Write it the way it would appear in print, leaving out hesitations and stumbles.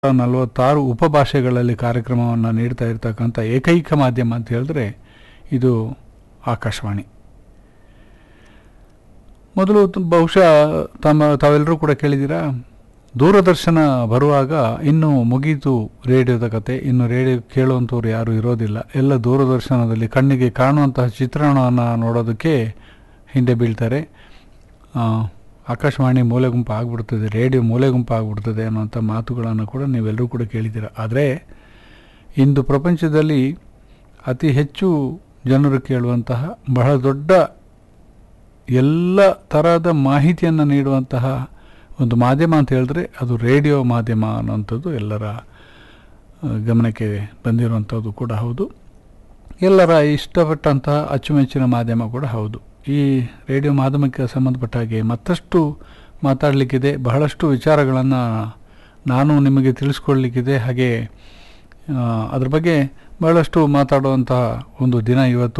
46 ಉಪಭಾಷೆಗಳಲ್ಲಿ ಕಾರ್ಯಕ್ರಮವನ್ನು ನೀಡ್ತಾ ಇರ್ತಕ್ಕಂಥ ಏಕೈಕ ಮಾಧ್ಯಮ ಅಂತ ಹೇಳಿದ್ರೆ ಇದು ಆಕಾಶವಾಣಿ. ಮೊದಲು ಬಹುಶಃ ತಾವೆಲ್ಲರೂ ಕೂಡ ಕೇಳಿದ್ದೀರಾ, ದೂರದರ್ಶನ ಬರುವಾಗ ಇನ್ನೂ ಮುಗೀತು ರೇಡಿಯೋದ ಕತೆ, ಇನ್ನು ರೇಡಿಯೋ ಕೇಳುವಂಥವ್ರು ಯಾರೂ ಇರೋದಿಲ್ಲ. ಎಲ್ಲ ದೂರದರ್ಶನದಲ್ಲಿ ಕಣ್ಣಿಗೆ ಕಾಣುವಂತಹ ಚಿತ್ರಣವನ್ನು ನೋಡೋದಕ್ಕೆ ಹಿಂದೆ ಬೀಳ್ತಾರೆ. ಆಕಾಶವಾಣಿ ಮೂಲೆ ಗುಂಪು ಆಗಿಬಿಡ್ತದೆ, ರೇಡಿಯೋ ಮೂಲೆ ಗುಂಪು ಆಗಿಬಿಡ್ತದೆ ಅನ್ನೋಂಥ ಮಾತುಗಳನ್ನು ಕೂಡ ನೀವೆಲ್ಲರೂ ಕೂಡ ಕೇಳಿದ್ದೀರ. ಆದರೆ ಇಂದು ಪ್ರಪಂಚದಲ್ಲಿ ಅತಿ ಹೆಚ್ಚು ಜನರು ಕೇಳುವಂತಹ ಬಹಳ ದೊಡ್ಡ ಎಲ್ಲ ಥರದ ಮಾಹಿತಿಯನ್ನು ನೀಡುವಂತಹ ಒಂದು ಮಾಧ್ಯಮ ಅಂತ ಹೇಳಿದ್ರೆ ಅದು ರೇಡಿಯೋ ಮಾಧ್ಯಮ ಅನ್ನೋಂಥದ್ದು ಎಲ್ಲರ ಗಮನಕ್ಕೆ ಬಂದಿರುವಂಥದ್ದು ಕೂಡ ಹೌದು. ಎಲ್ಲರ ಇಷ್ಟಪಟ್ಟಂತಹ ಅಚ್ಚುಮೆಚ್ಚಿನ ಮಾಧ್ಯಮ ಕೂಡ ಹೌದು. ಈ ರೇಡಿಯೋ ಮಾಧ್ಯಮಕ್ಕೆ ಸಂಬಂಧಪಟ್ಟ ಹಾಗೆ ಮತ್ತಷ್ಟು ಮಾತಾಡಲಿಕ್ಕಿದೆ, ಬಹಳಷ್ಟು ವಿಚಾರಗಳನ್ನು ನಾನು ನಿಮಗೆ ತಿಳಿಸ್ಕೊಡ್ಲಿಕ್ಕಿದೆ. ಹಾಗೆ ಅದ್ರ ಬಗ್ಗೆ ಬಹಳಷ್ಟು ಮಾತಾಡುವಂತಹ ಒಂದು ದಿನ ಇವತ್ತು.